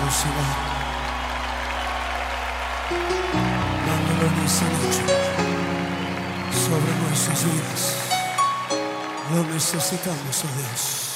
generosidad, dándolo en esta noche sobre nuestros días. Lo necesitamos, oh Dios.